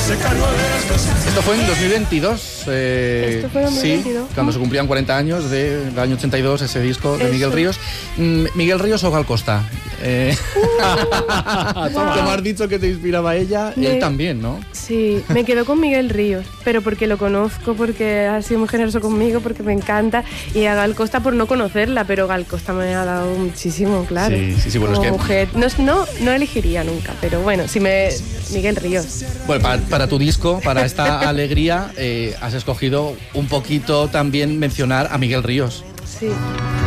Esto fue en 2022. Esto fue en 2022. Sí, cuando se cumplían 40 años del año 82, ese disco de Miguel Ríos. ¿Miguel Ríos o Gal Costa? Como has dicho que te inspiraba ella, él también, ¿no? Sí, me quedo con Miguel Ríos, pero porque lo conozco, porque ha sido muy generoso conmigo, porque me encanta, y a Gal Costa por no conocerla, pero Gal Costa me ha dado muchísimo, claro. Sí, bueno, como es que... mujer, no elegiría nunca, pero bueno, Miguel Ríos. Bueno, para tu disco, para esta alegría, has escogido un poquito también mencionar a Miguel Ríos. Sí.